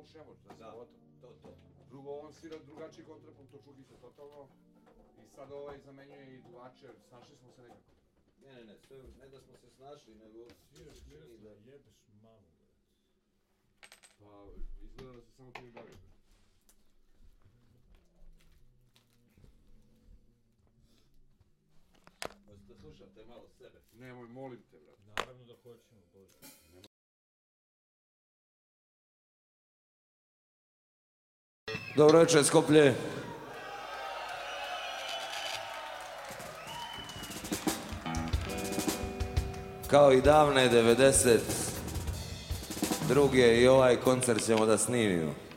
Paul Šemoć, da se gotovo. To. Drugo, on svira drugačiji kontrapunkt od Čukića, totalno. I sad zamenjuje i duvače, snašli smo se nekako. Ne, sve, ne da smo se snašli, nego... Sviraš mirasno, jebeš mamu, brate. Pa, izgleda da se samo ti bavio. Hoćeš da slušam te malo sebe? Nemoj, molim te, brate. Naravno da hoćemo, Bože. Dobro večer, Skoplje. Kao i davne 92. i ovaj koncert ćemo da snimimo.